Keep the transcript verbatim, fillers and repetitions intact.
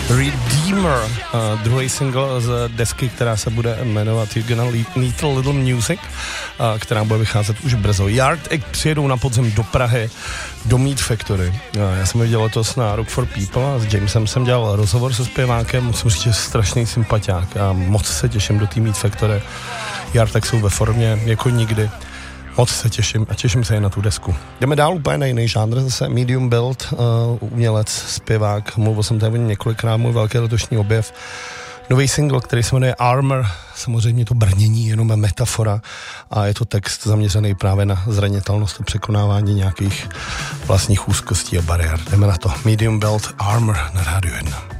Redeemer, uh, druhý single z desky, která se bude jmenovat You're Gonna Need a Little Music, uh, která bude vycházet už brzo. Yard Act přijedou na podzem do Prahy, do Meat Factory. Uh, já jsem viděl letos na Rock for People a s Jamesem jsem dělal rozhovor se zpěvákem, musím říct, že strašný sympatiák a moc se těším do té Meat Factory. Yard Act jsou ve formě jako nikdy. Moc se těším a těším se i na tu desku. Jdeme dál úplně na jiný žánr, zase medium build, uh, umělec, zpěvák, mluvil jsem tady několikrát, můj velký letošní objev. Nový single, který se jmenuje Armor, samozřejmě to brnění jenom je metafora a je to text zaměřený právě na zranitelnost a překonávání nějakých vlastních úzkostí a bariér. Jdeme na to. Medium build, Armor na Rádiu jedna.